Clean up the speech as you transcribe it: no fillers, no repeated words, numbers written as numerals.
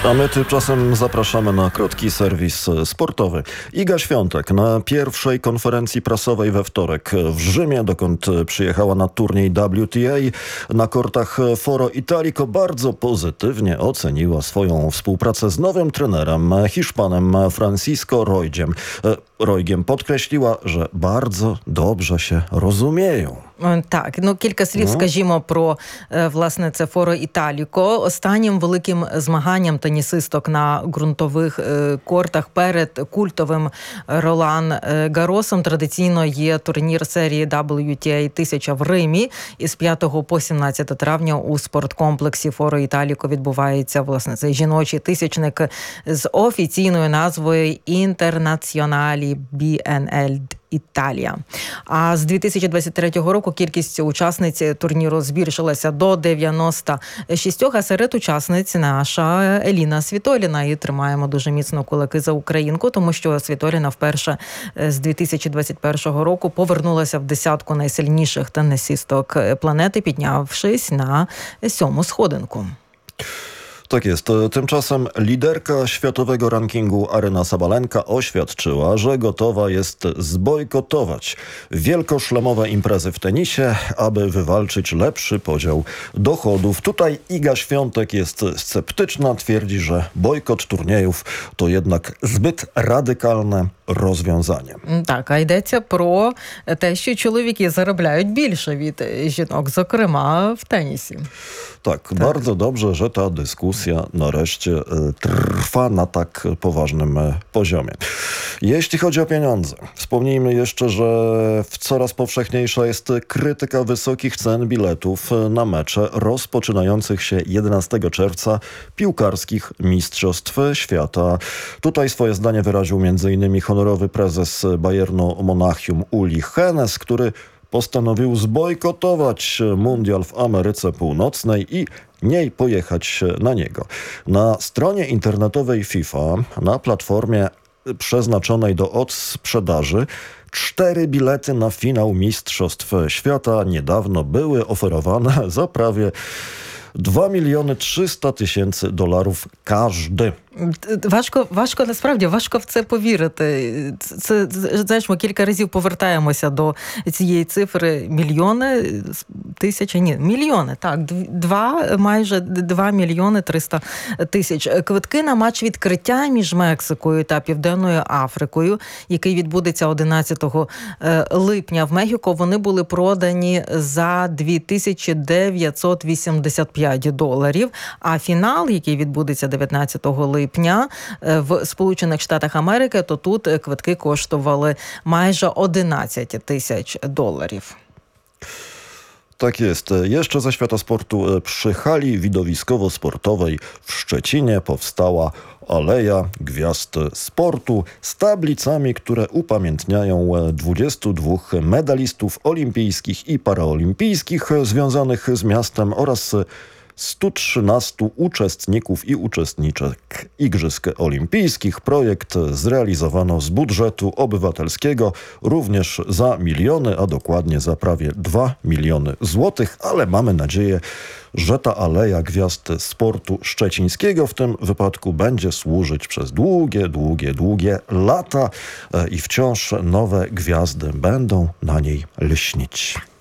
A my tymczasem zapraszamy na krótki serwis sportowy. Iga Świątek na pierwszej konferencji prasowej we wtorek w Rzymie, dokąd przyjechała na turniej WTA na kortach Foro Italico, bardzo pozytywnie oceniła swoją współpracę z nowym trenerem, Hiszpanem Francisco Roigiem. Podkreśliła, że bardzo dobrze się rozumieją. Так, кілька слів скажімо про, власне, це Форо Італіко. Останнім великим змаганням тенісисток на ґрунтових кортах перед культовим Ролан Гарросом традиційно є турнір серії WTA 1000 в Римі. Із 5 по 17 травня у спорткомплексі Форо Італіко відбувається, власне, цей жіночий тисячник з офіційною назвою «Інтернаціоналі BNL Італія». А з 2023 року кількість учасниць турніру збільшилася до 96, а серед учасниць наша Еліна Світоліна. І тримаємо дуже міцно кулаки за українку, тому що Світоліна вперше з 2021 року повернулася в десятку найсильніших тенісисток планети, піднявшись на 7-му сходинку. Tak jest. Tymczasem liderka światowego rankingu Aryna Sabalenka oświadczyła, że gotowa jest zbojkotować wielkoszlemowe imprezy w tenisie, aby wywalczyć lepszy podział dochodów. Tutaj Iga Świątek jest sceptyczna, twierdzi, że bojkot turniejów to jednak zbyt radykalne rozwiązanie. Так, а йдеться про те, що чоловіки заробляють більше від жінок, зокрема в тенісі. Tak, bardzo dobrze, że ta dyskusja nareszcie trwa na tak poważnym poziomie. Jeśli chodzi o pieniądze, wspomnijmy jeszcze, że coraz powszechniejsza jest krytyka wysokich cen biletów na mecze rozpoczynających się 11 czerwca piłkarskich Mistrzostw Świata. Tutaj swoje zdanie wyraził m.in. honorowy prezes Bayernu Monachium Uli Hoeneß, który postanowił zbojkotować mundial w Ameryce Północnej i nie pojechać na niego. Na stronie internetowej FIFA, na platformie przeznaczonej do odsprzedaży, 4 bilety na finał Mistrzostw Świata niedawno były oferowane za prawie $2,300,000 każdy. Важко, насправді, важко в це повірити. Це, знаєш, ми кілька разів повертаємося до цієї цифри. Мільйони, тисячі, ні, мільйони, так, майже 2,300,000. Квитки на матч відкриття між Мексикою та Південною Африкою, який відбудеться 11 липня в Мехіко, вони були продані за $2,985. А фінал, який відбудеться 19 липня в Сполучених Штатах Америки, то тут квитки коштували майже $11,000. Tak jest. Jeszcze ze świata sportu. Przy hali widowiskowo-sportowej w Szczecinie powstała Aleja Gwiazd Sportu z tablicami, które upamiętniają 22 medalistów olimpijskich i paraolimpijskich związanych z miastem oraz 113 uczestników i uczestniczek Igrzysk Olimpijskich. Projekt zrealizowano z budżetu obywatelskiego również za miliony, a dokładnie za prawie 2 miliony złotych, ale mamy nadzieję, że ta Aleja Gwiazd Sportu Szczecińskiego w tym wypadku będzie służyć przez długie lata i wciąż nowe gwiazdy będą na niej lśnić.